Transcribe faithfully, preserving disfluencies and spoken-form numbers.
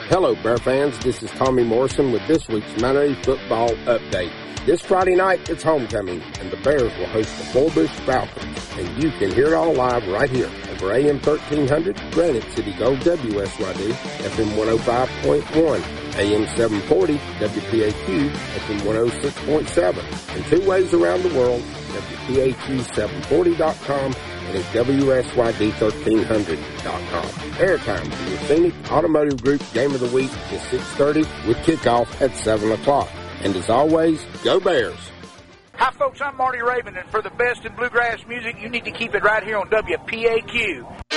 Hello, Bear fans. This is Tommy Morrison with this week's Mount Airy football update. This Friday night, it's homecoming, and the Bears will host the Bullbush Falcons. And you can hear it all live right here over A M thirteen hundred, Granite City Gold W S Y D, F M one oh five point one, A M seven forty, W P A Q, F M one oh six point seven, and two ways around the world, W P A Q seven forty dot com and at W S Y D thirteen hundred dot com. Airtime for your Scenic Automotive Group Game of the Week is six thirty with kickoff at seven o'clock. And as always, go Bears! Hi folks, I'm Marty Raven, and for the best in bluegrass music, you need to keep it right here on W P A Q.